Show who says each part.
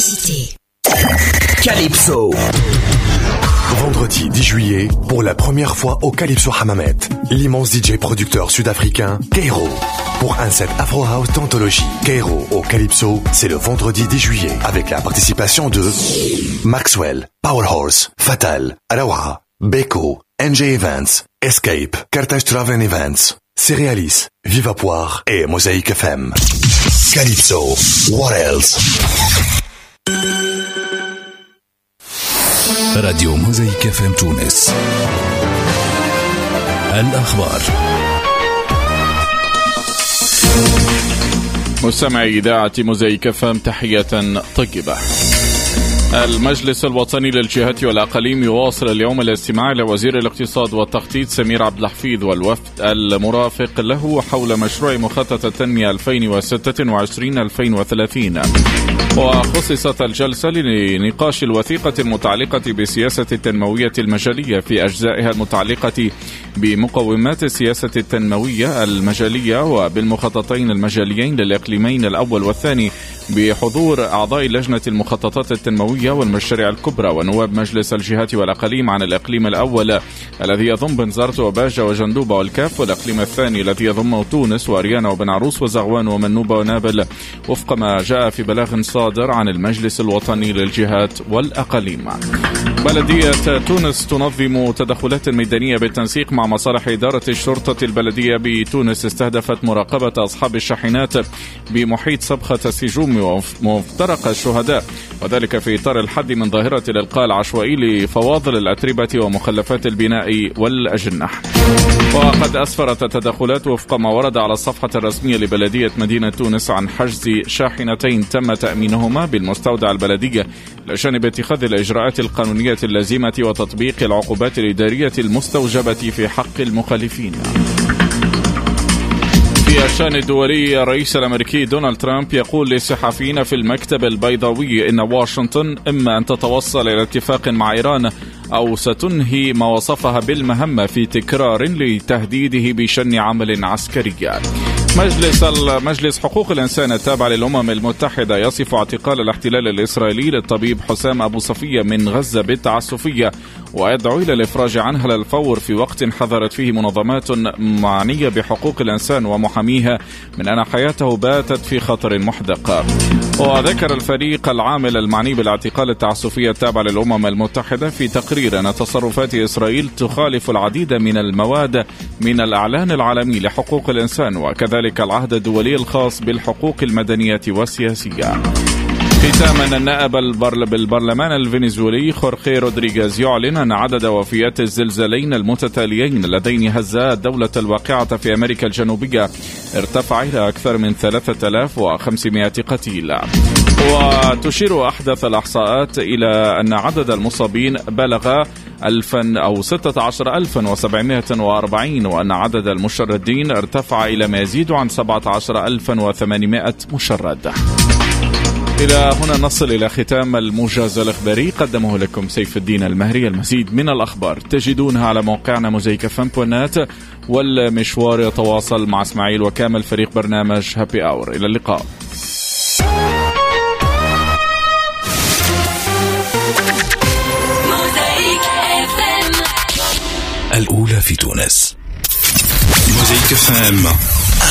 Speaker 1: Cité.
Speaker 2: Calypso. Vendredi 10 juillet, pour la première fois au Calypso Hammamet, l'immense DJ producteur sud-africain Kairo. Pour un set Afro House d'anthologie, Kairo au Calypso, c'est le vendredi 10 juillet, avec la participation de Maxwell, Powerhorse, Fatal, Arawa, Beko, NJ Events, Escape, Carthage Travel Events, Céréalis, Vivapoire et Mosaic FM. Calypso, what else?
Speaker 3: راديو موزايك اف ام تونس. الأخبار.
Speaker 4: مستمعي إذاعة موزايك اف ام، تحية طيبة. المجلس الوطني للجهات والأقاليم يواصل اليوم الاستماع لوزير الاقتصاد والتخطيط سمير عبد الحفيظ والوفد المرافق له حول مشروع مخطط التنمية 2026-2030. وخصصت الجلسة لنقاش الوثيقة المتعلقة بسياسة التنموية المجالية في أجزائها المتعلقة بمقومات السياسة التنموية المجالية وبالمخططين المجاليين للإقليمين الأول والثاني، بحضور أعضاء لجنة المخططات التنموية والمشاريع الكبرى ونواب مجلس الجهات والأقاليم عن الإقليم الأول الذي يضم بنزرت وباجة وجندوبة والكاف، والإقليم الثاني الذي يضم تونس وأريانا وبن عروس وزغوان ومنوبة ونابل، وفق ما جاء في بلاغ صادر عن المجلس الوطني للجهات والأقاليم. بلدية تونس تنظم تدخلات ميدانية بالتنسيق مع مصالح إدارة الشرطة البلدية بتونس استهدفت مراقبة أصحاب الشاحنات بمحيط صبخة السجوم ومفترق الشهداء، وذلك في إطار الحد من ظاهرة الإلقاء العشوائي لفواضل الأتربة ومخلفات البناء والأجنة. وقد أسفرت التدخلات وفق ما ورد على الصفحة الرسمية لبلدية مدينة تونس عن حجز شاحنتين تم تأمينهما بالمستودع البلدية لجانب اتخاذ الإجراءات القانونية اللازمة وتطبيق العقوبات الإدارية المستوجبة في حق المخالفين. في الشأن الدولي، الرئيس الأمريكي دونالد ترامب يقول للصحفيين في المكتب البيضاوي إن واشنطن إما أن تتوصل إلى اتفاق مع إيران أو ستنهي ما وصفها بالمهمة في تكرار لتهديده بشن عمل عسكري. مجلس حقوق الإنسان التابع للأمم المتحدة يصف اعتقال الاحتلال الإسرائيلي للطبيب حسام أبو صفية من غزة بالتعسفية، ويدعو إلى الإفراج عنها على الفور في وقت حذرت فيه منظمات معنية بحقوق الإنسان ومحاميها من أن حياته باتت في خطر محدق. وذكر الفريق العامل المعني بالاعتقال التعسفي التابع للأمم المتحدة في تقرير أن تصرفات إسرائيل تخالف العديد من المواد من الإعلان العالمي لحقوق الإنسان وكذلك العهد الدولي الخاص بالحقوق المدنية والسياسية. ختاما، النائب بالبرلمان الفنزويلي خورخي رودريغيز يعلن أن عدد وفيات الزلزالين المتتاليين اللذين هزا الدولة الواقعة في أمريكا الجنوبية ارتفع إلى أكثر من 3500 قتيل. وتشير أحدث الإحصاءات إلى أن عدد المصابين بلغ 16740، وأن عدد المشردين ارتفع إلى ما يزيد عن 17800 مشرد. إلى هنا نصل إلى ختام الموجز الإخباري، قدمه لكم سيف الدين المهري. المزيد من الأخبار تجدونها على موقعنا mozaicfm.net، والمشوار يتواصل مع إسماعيل وكامل فريق برنامج هابي أور. إلى اللقاء.
Speaker 3: الأولى في تونس. موزايك FM.